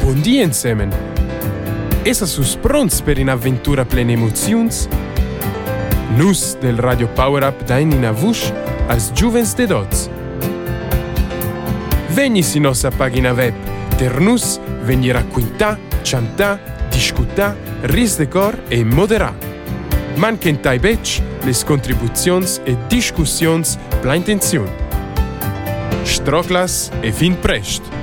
Buondì insemen! Essa sus pronts per un'avventura plena emozions? Nus del Radio Power Up dain in avush als giuvens de dots. Vegni si nostra pagina web, ter nus vegni racquintà, chantà, discutà, ris de cor e moderà. Manquentai bec les contribuzions e discussions pla intenziun. Stroclas e fin prest!